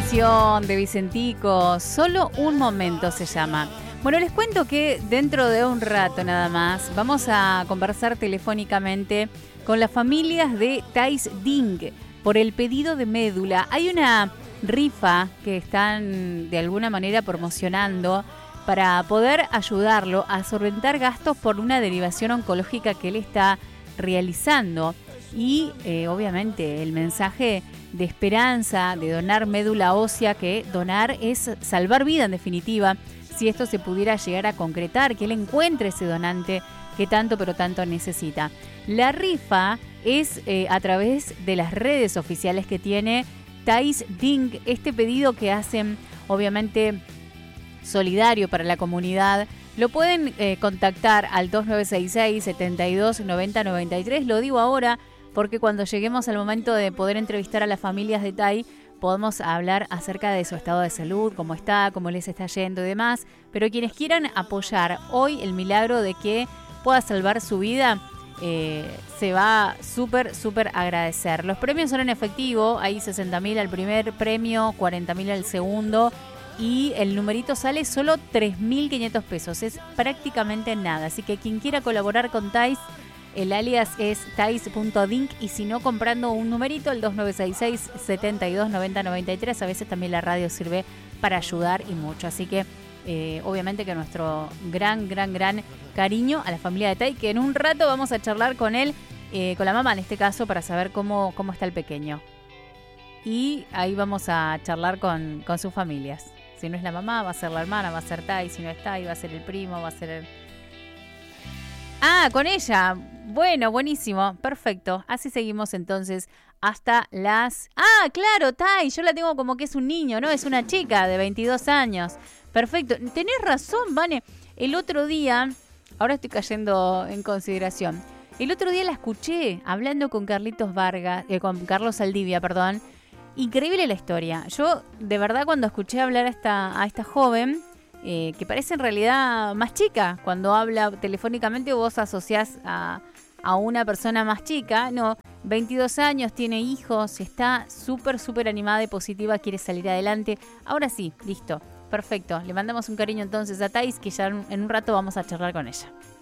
canción de Vicentico, Solo un momento se llama. Bueno, les cuento que dentro de un rato nada más vamos a conversar telefónicamente con las familias de Thais Ding por el pedido de médula. Hay una rifa que están de alguna manera promocionando para poder ayudarlo a solventar gastos por una derivación oncológica que él está realizando. Y obviamente el mensaje de esperanza, de donar médula ósea, que donar es salvar vida en definitiva, si esto se pudiera llegar a concretar, que él encuentre ese donante que tanto pero tanto necesita. La rifa es a través de las redes oficiales que tiene Thais Ding, este pedido que hacen obviamente solidario para la comunidad. Lo pueden contactar al 2966 72 90 93, lo digo ahora porque cuando lleguemos al momento de poder entrevistar a las familias de Thais, podemos hablar acerca de su estado de salud, cómo está, cómo les está yendo y demás. Pero quienes quieran apoyar hoy el milagro de que pueda salvar su vida, se va súper agradecer. Los premios son en efectivo, hay 60.000 al primer premio, 40.000 al segundo. Y el numerito sale solo 3.500 pesos, es prácticamente nada. Así que quien quiera colaborar con Thais, el alias es thais.ding, y si no, comprando un numerito, el 2966 72 90 93. A veces también la radio sirve para ayudar y mucho. Así que obviamente que nuestro gran cariño a la familia de Thais, que en un rato vamos a charlar con él, con la mamá en este caso, para saber cómo está el pequeño. Y ahí vamos a charlar con sus familias. Si no es la mamá, va a ser la hermana, va a ser Thais. Si no es Thais, va a ser el primo, va a ser el... Ah, con ella. Bueno, buenísimo, perfecto. Así seguimos entonces hasta las... Ah, claro, Thais, yo la tengo como que es un niño, ¿no? Es una chica de 22 años. Perfecto. Tenés razón, Vane. El otro día, ahora estoy cayendo en consideración. El otro día la escuché hablando con con Carlos Saldivia, perdón. Increíble la historia. Yo, de verdad, cuando escuché hablar a esta joven, que parece en realidad más chica, cuando habla telefónicamente vos asociás a una persona más chica, no, 22 años, tiene hijos, está súper animada y positiva, quiere salir adelante. Ahora sí, listo, perfecto. Le mandamos un cariño entonces a Thais, que ya en un rato vamos a charlar con ella.